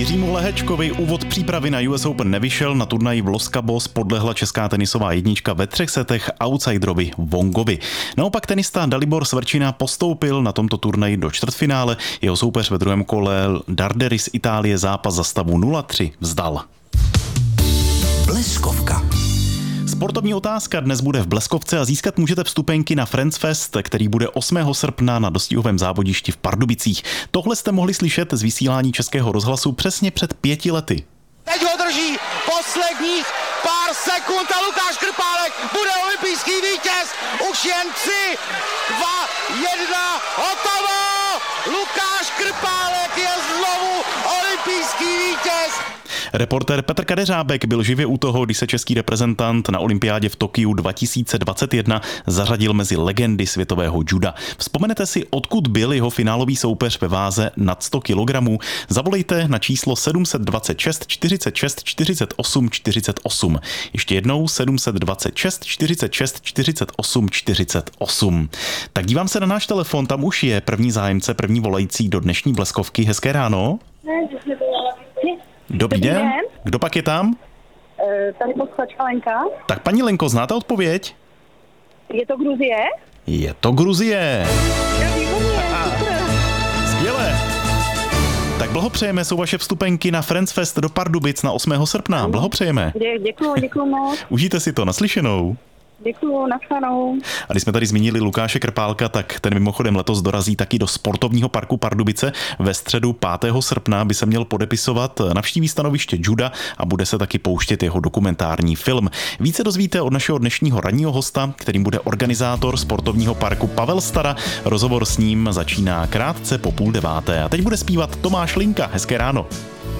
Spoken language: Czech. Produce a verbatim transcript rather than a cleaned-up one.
Jiřímu Lehečkovi úvod přípravy na U S Open nevyšel, na turnaji v Los Cabos podlehla česká tenisová jednička ve třech setech outsiderovi Wongovi. Naopak tenista Dalibor Svrčina postoupil na tomto turnaji do čtvrtfinále, jeho soupeř ve druhém kole Darderi z Itálie zápas za stavu nula tři vzdal. Bleskovka. Sportovní otázka dnes bude v Bleskovce a získat můžete vstupenky na Friends Fest, který bude osmého srpna na dostihovém závodíšti v Pardubicích. Tohle jste mohli slyšet z vysílání Českého rozhlasu přesně před pěti lety. Teď ho drží posledních pár sekund a Lukáš Krpálek bude olympijský vítěz. Už jen tři, dva, jedna, hotovo! Lukáš Krpálek je znovu olympijský vítěz. Reportér Petr Kadeřábek byl živě u toho, když se český reprezentant na olympiádě v Tokiu dva tisíce dvacet jedna zařadil mezi legendy světového juda. Vzpomenete si, odkud byl jeho finálový soupeř ve váze nad sto kilogramů? Zavolejte na číslo sedm set dvacet šest čtyřicet šest čtyřicet osm čtyřicet osm. Ještě jednou sedm set dvacet šest čtyřicet šest čtyřicet osm čtyřicet osm. Tak dívám se na náš telefon, tam už je první zájemce, první volající do dnešní Bleskovky. Hezké ráno. Dobrý den. den. Kdo pak je tam? E, tady posluchačka Lenka. Tak paní Lenko, znáte odpověď? Je to Gruzie? Je to Gruzie. Já výborně, super. Skvěle. Tak blahopřejeme, jsou vaše vstupenky na Friends Fest do Pardubic na osmého srpna. Blahopřejeme. Dě, děkuju, děkuju moc. Užijte si to, naslyšenou. Děkuju, nashledanou. A když jsme tady zmínili Lukáše Krpálka, tak ten mimochodem letos dorazí taky do sportovního parku Pardubice. Ve středu pátého srpna by se měl podepisovat, navštíví stanoviště juda a bude se taky pouštět jeho dokumentární film. Více dozvíte od našeho dnešního ranního hosta, kterým bude organizátor sportovního parku Pavel Stara. Rozhovor s ním začíná krátce po půl deváté. A teď bude zpívat Tomáš Linka. Hezké ráno.